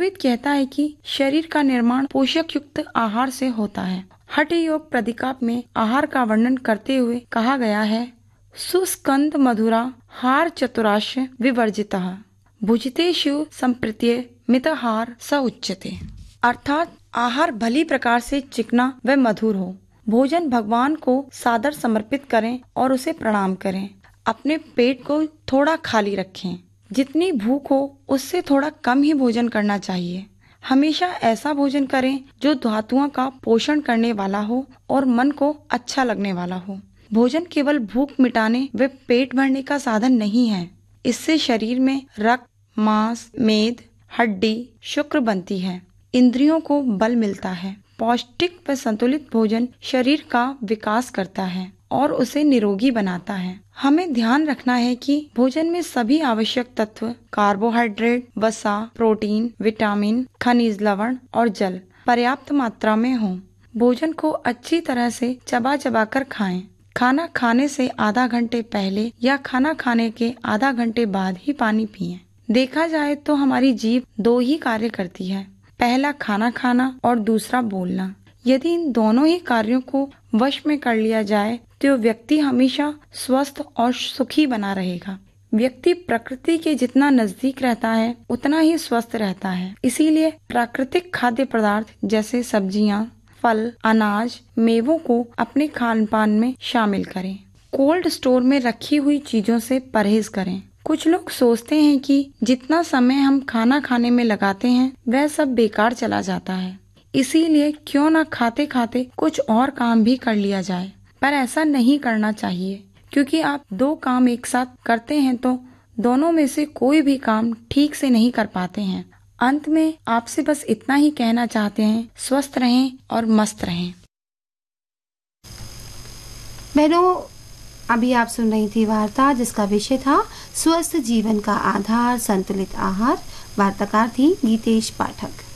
आयुर्वेद कहता है कि शरीर का निर्माण पोषक युक्त आहार से होता है। हठ योग प्रदीकाप में आहार का वर्णन करते हुए कहा गया है, सुस्कंद मधुरा हार चतुराश्य विवर्जितः भुजितेषु संप्रत्य मिताहार स उच्यते। अर्थात आहार भली प्रकार से चिकना व मधुर हो। भोजन भगवान को सादर समर्पित करें और उसे प्रणाम करें। अपने पेट को थोड़ा खाली रखें। जितनी भूख हो उससे थोड़ा कम ही भोजन करना चाहिए। हमेशा ऐसा भोजन करें जो धातुओं का पोषण करने वाला हो और मन को अच्छा लगने वाला हो। भोजन केवल भूख मिटाने व पेट भरने का साधन नहीं है। इससे शरीर में रक्त, मांस, मेद, हड्डी, शुक्र बनती है। इंद्रियों को बल मिलता है। पौष्टिक व संतुलित भोजन शरीर का विकास करता है और उसे निरोगी बनाता है। हमें ध्यान रखना है कि भोजन में सभी आवश्यक तत्व कार्बोहाइड्रेट, वसा, प्रोटीन, विटामिन, खनिज लवण और जल पर्याप्त मात्रा में हों। भोजन को अच्छी तरह से चबा चबा कर खाएं। खाना खाने से आधा घंटे पहले या खाना खाने के आधा घंटे बाद ही पानी पिएं। देखा जाए तो हमारी जीभ दो ही कार्य करती है, पहला खाना खाना और दूसरा बोलना। यदि इन दोनों ही कार्यों को वश में कर लिया जाए तो व्यक्ति हमेशा स्वस्थ और सुखी बना रहेगा। व्यक्ति प्रकृति के जितना नजदीक रहता है उतना ही स्वस्थ रहता है। इसीलिए प्राकृतिक खाद्य पदार्थ जैसे सब्जियां, फल, अनाज, मेवों को अपने खान पान में शामिल करें। कोल्ड स्टोर में रखी हुई चीजों से परहेज करें। कुछ लोग सोचते हैं कि जितना समय हम खाना खाने में लगाते हैं वह सब बेकार चला जाता है, इसीलिए क्यों न खाते खाते कुछ और काम भी कर लिया जाए। पर ऐसा नहीं करना चाहिए, क्योंकि आप दो काम एक साथ करते हैं तो दोनों में से कोई भी काम ठीक से नहीं कर पाते हैं। अंत में आपसे बस इतना ही कहना चाहते हैं, स्वस्थ रहें और मस्त रहें। बहनों, अभी आप सुन रही थी वार्ता जिसका विषय था स्वस्थ जीवन का आधार संतुलित आहार। वार्ताकार थी गीतेश पाठक।